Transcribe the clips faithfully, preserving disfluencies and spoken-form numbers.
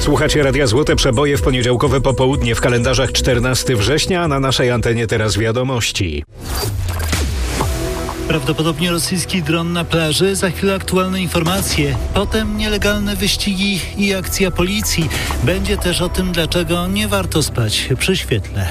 Słuchacie Radia Złote Przeboje w poniedziałkowe popołudnie w kalendarzach czternastego września, a na naszej antenie teraz wiadomości. Prawdopodobnie rosyjski dron na plaży, za chwilę aktualne informacje, potem nielegalne wyścigi i akcja policji. Będzie też o tym, dlaczego nie warto spać przy świetle.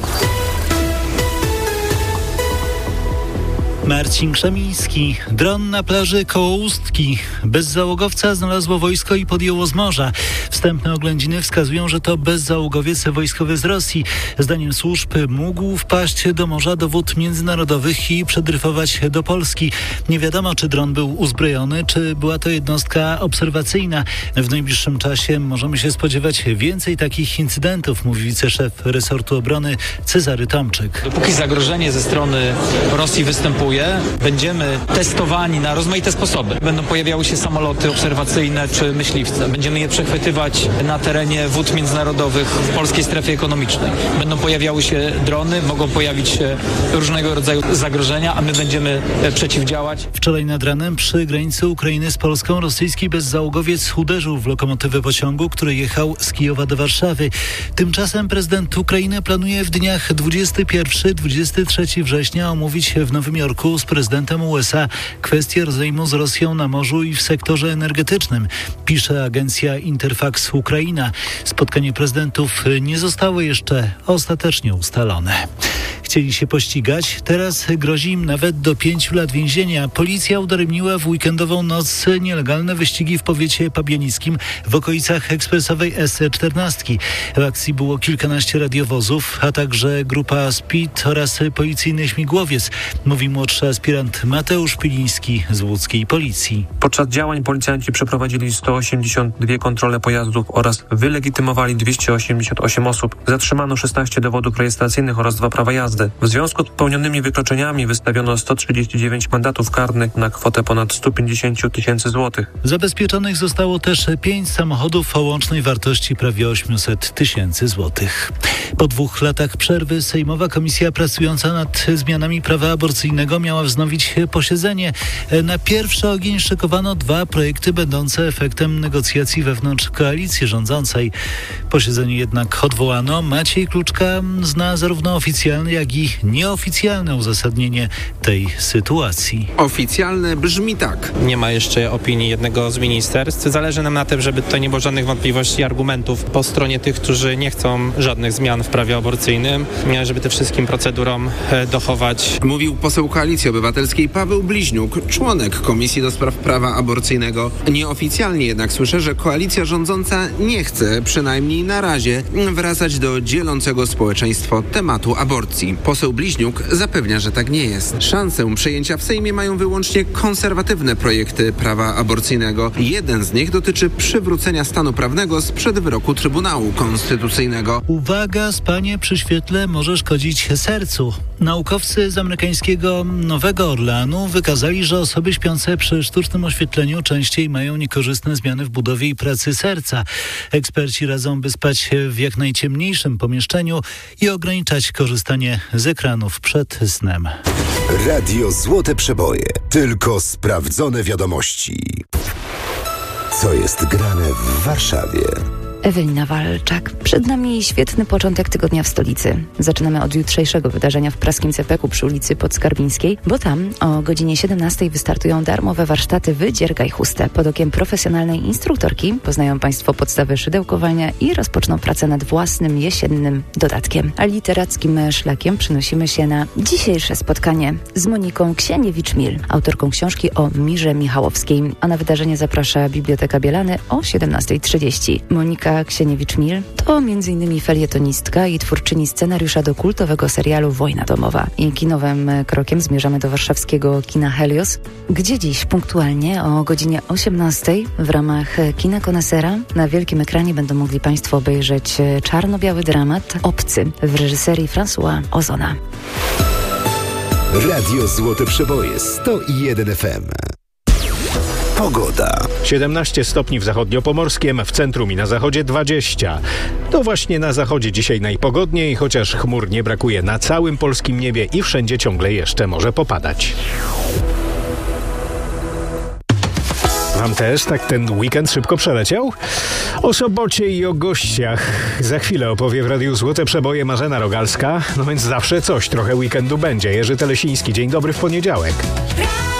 Marcin Krzemiński. Dron na plaży koło Ustki. Bezzałogowca znalazło wojsko i podjęło z morza. Wstępne oględziny wskazują, że to bezzałogowiec wojskowy z Rosji. Zdaniem służb mógł wpaść do morza do wód międzynarodowych i przedryfować do Polski. Nie wiadomo, czy dron był uzbrojony, czy była to jednostka obserwacyjna. W najbliższym czasie możemy się spodziewać więcej takich incydentów, mówi wiceszef resortu obrony Cezary Tomczyk. Dopóki zagrożenie ze strony Rosji występuje, będziemy testowani na rozmaite sposoby. Będą pojawiały się samoloty obserwacyjne czy myśliwce. Będziemy je przechwytywać na terenie wód międzynarodowych w polskiej strefie ekonomicznej. Będą pojawiały się drony, mogą pojawić się różnego rodzaju zagrożenia, a my będziemy przeciwdziałać. Wczoraj nad ranem przy granicy Ukrainy z Polską rosyjski bezzałogowiec uderzył w lokomotywę pociągu, który jechał z Kijowa do Warszawy. Tymczasem prezydent Ukrainy planuje w dniach dwudziestego pierwszego do dwudziestego trzeciego września omówić w Nowym Jorku z prezydentem U S A kwestię rozejmu z Rosją na morzu i w sektorze energetycznym, pisze agencja Interfax Ukraina. Spotkanie prezydentów nie zostało jeszcze ostatecznie ustalone. Chcieli się pościgać, teraz grozi im nawet do pięciu lat więzienia. Policja udaremniła w weekendową noc nielegalne wyścigi w powiecie pabianickim w okolicach ekspresowej S czternaście. W akcji było kilkanaście radiowozów, a także grupa Speed oraz policyjny śmigłowiec, mówi młodszy aspirant Mateusz Piliński z łódzkiej policji. Podczas działań policjanci przeprowadzili sto osiemdziesiąt dwie kontrole pojazdów oraz wylegitymowali dwieście osiemdziesiąt osiem osób. Zatrzymano szesnaście dowodów rejestracyjnych oraz dwa prawa jazdy. W związku z popełnionymi wykroczeniami wystawiono sto trzydzieści dziewięć mandatów karnych na kwotę ponad sto pięćdziesiąt tysięcy złotych. Zabezpieczonych zostało też pięć samochodów o łącznej wartości prawie osiemset tysięcy złotych. Po dwóch latach przerwy Sejmowa Komisja pracująca nad zmianami prawa aborcyjnego miała wznowić posiedzenie. Na pierwszy ogień szykowano dwa projekty będące efektem negocjacji wewnątrz koalicji rządzącej. Posiedzenie jednak odwołano. Maciej Kluczka zna zarówno oficjalne, jak i nieoficjalne uzasadnienie tej sytuacji. Oficjalne brzmi tak. Nie ma jeszcze opinii jednego z ministerstw. Zależy nam na tym, żeby tutaj nie było żadnych wątpliwości i argumentów po stronie tych, którzy nie chcą żadnych zmian w prawie aborcyjnym, żeby tym wszystkim procedurom dochować. Mówił poseł Koalicji Obywatelskiej Paweł Bliźniuk, członek Komisji do Spraw Prawa Aborcyjnego. Nieoficjalnie jednak słyszę, że koalicja rządząca nie chce, przynajmniej na razie, wracać do dzielącego społeczeństwo tematu aborcji. Poseł Bliźniuk zapewnia, że tak nie jest. Szansę przejęcia w Sejmie mają wyłącznie konserwatywne projekty prawa aborcyjnego. Jeden z nich dotyczy przywrócenia stanu prawnego sprzed wyroku Trybunału Konstytucyjnego. Uwaga, spanie przy świetle może szkodzić sercu. Naukowcy z amerykańskiego Nowego Orleanu wykazali, że osoby śpiące przy sztucznym oświetleniu częściej mają niekorzystne zmiany w budowie i pracy serca. Eksperci radzą, by spać w jak najciemniejszym pomieszczeniu i ograniczać korzystanie z ekranów przed snem. Radio Złote Przeboje. Tylko sprawdzone wiadomości. Co jest grane w Warszawie? Ewelina Walczak. Przed nami świetny początek tygodnia w stolicy. Zaczynamy od jutrzejszego wydarzenia w praskim Cepeku przy ulicy Podskarbińskiej, bo tam o godzinie siedemnastej wystartują darmowe warsztaty Wydziergaj chustę. Pod okiem profesjonalnej instruktorki poznają Państwo podstawy szydełkowania i rozpoczną pracę nad własnym jesiennym dodatkiem. A literackim szlakiem przenosimy się na dzisiejsze spotkanie z Moniką Ksieniewicz-Mil, autorką książki o Mirze Michałowskiej. A na wydarzenie zaprasza Biblioteka Bielany o siedemnasta trzydzieści. Monika Ksieniewicz-Mil to m.in. felietonistka i twórczyni scenariusza do kultowego serialu Wojna domowa. I kinowym krokiem zmierzamy do warszawskiego kina Helios, gdzie dziś punktualnie o godzinie osiemnastej w ramach Kina Konesera na wielkim ekranie będą mogli Państwo obejrzeć czarno-biały dramat Obcy w reżyserii François Ozona. Radio Złote Przeboje sto jeden F M. Pogoda. siedemnaście stopni w zachodniopomorskiem, w centrum i na zachodzie dwadzieścia. To właśnie na zachodzie dzisiaj najpogodniej, chociaż chmur nie brakuje na całym polskim niebie i wszędzie ciągle jeszcze może popadać. wam też tak ten weekend szybko przeleciał? O sobocie i o gościach za chwilę opowie w Radiu Złote Przeboje Marzena Rogalska, no więc zawsze coś, trochę weekendu będzie. Jerzy Telesiński, dzień dobry w poniedziałek.